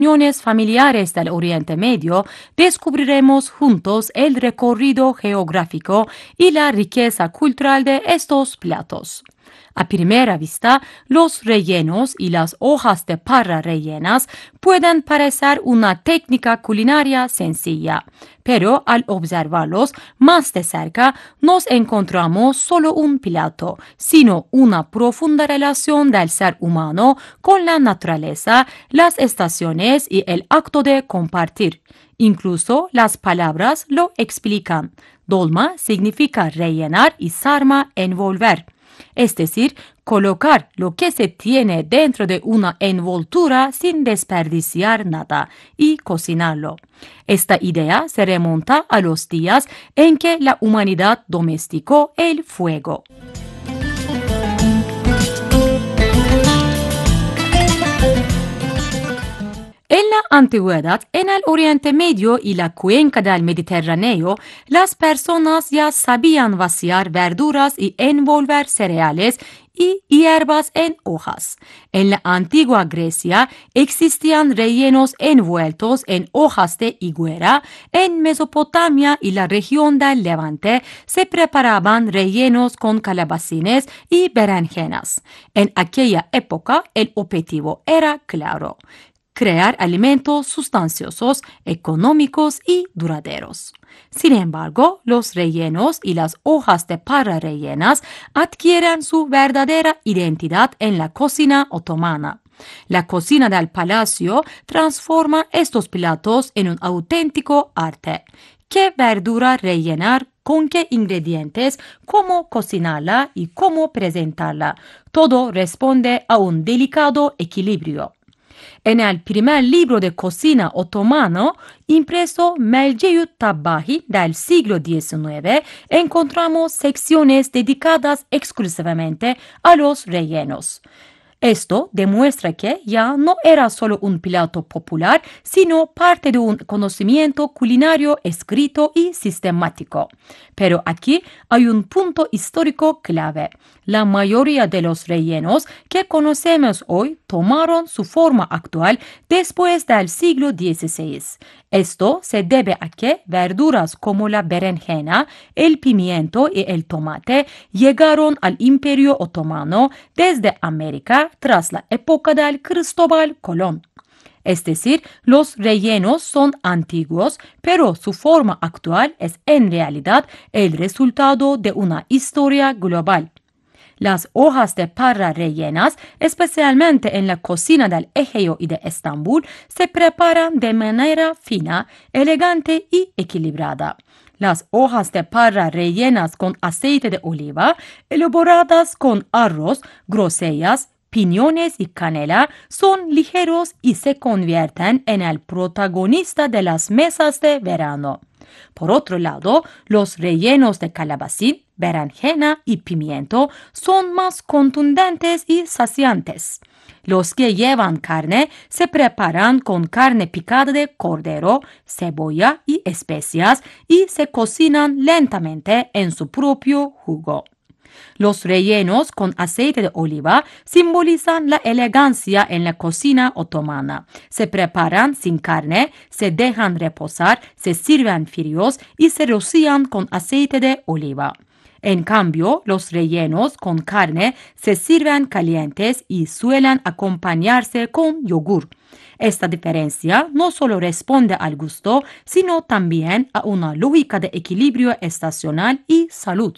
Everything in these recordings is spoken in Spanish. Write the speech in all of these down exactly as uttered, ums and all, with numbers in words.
reuniones familiares del Oriente Medio, descubriremos juntos el recorrido geográfico y la riqueza cultural de estos platos. A primera vista, los rellenos y las hojas de parra rellenas pueden parecer una técnica culinaria sencilla, pero al observarlos más de cerca nos encontramos solo un plato, sino una profunda relación del ser humano con la naturaleza, las estaciones y el acto de compartir. Incluso las palabras lo explican. Dolma significa rellenar y sarma envolver. Es decir, colocar lo que se tiene dentro de una envoltura sin desperdiciar nada y cocinarlo. Esta idea se remonta a los días en que la humanidad domesticó el fuego. En la antigüedad, en el Oriente Medio y la cuenca del Mediterráneo, las personas ya sabían vaciar verduras y envolver cereales y hierbas en hojas. En la antigua Grecia existían rellenos envueltos en hojas de higuera. En Mesopotamia y la región del Levante se preparaban rellenos con calabacines y berenjenas. En aquella época el objetivo era claro: crear alimentos sustanciosos, económicos y duraderos. Sin embargo, los rellenos y las hojas de parra rellenas adquieren su verdadera identidad en la cocina otomana. La cocina del palacio transforma estos platos en un auténtico arte. ¿Qué verdura rellenar? ¿Con qué ingredientes? ¿Cómo cocinarla? ¿Y cómo presentarla? Todo responde a un delicado equilibrio. En el primer libro de cocina otomano, impreso Mecdû Tabbahi del siglo diecinueve, encontramos secciones dedicadas exclusivamente a los rellenos. Esto demuestra que ya no era solo un plato popular, sino parte de un conocimiento culinario escrito y sistemático. Pero aquí hay un punto histórico clave. La mayoría de los rellenos que conocemos hoy tomaron su forma actual después del siglo dieciséis. Esto se debe a que verduras como la berenjena, el pimiento y el tomate llegaron al Imperio Otomano desde América tras la época del Cristóbal Colón. Es decir, los rellenos son antiguos, pero su forma actual es en realidad el resultado de una historia global. Las hojas de parra rellenas, especialmente en la cocina del Egeo y de Estambul, se preparan de manera fina, elegante y equilibrada. Las hojas de parra rellenas con aceite de oliva, elaboradas con arroz, grosellas, piñones y canela, son ligeros y se convierten en el protagonista de las mesas de verano. Por otro lado, los rellenos de calabacín, berenjena y pimiento son más contundentes y saciantes. Los que llevan carne se preparan con carne picada de cordero, cebolla y especias y se cocinan lentamente en su propio jugo. Los rellenos con aceite de oliva simbolizan la elegancia en la cocina otomana. Se preparan sin carne, se dejan reposar, se sirven fríos y se rocían con aceite de oliva. En cambio, los rellenos con carne se sirven calientes y suelen acompañarse con yogur. Esta diferencia no solo responde al gusto, sino también a una lógica de equilibrio estacional y salud.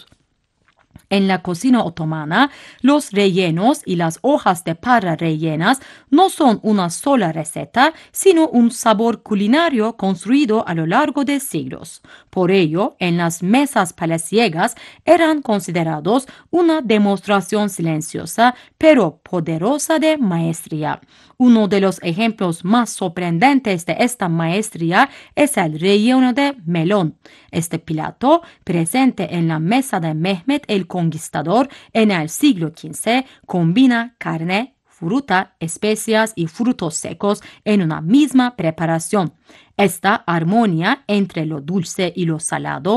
En la cocina otomana, los rellenos y las hojas de parra rellenas no son una sola receta, sino un sabor culinario construido a lo largo de siglos. Por ello, en las mesas palaciegas eran considerados una demostración silenciosa, pero poderosa de maestría. Uno de los ejemplos más sorprendentes de esta maestría es el relleno de melón. Este plato, presente en la mesa de Mehmet el Conquistador en el siglo quince, combina carne, fruta, especias y frutos secos en una misma preparación. Esta armonía entre lo dulce y lo salado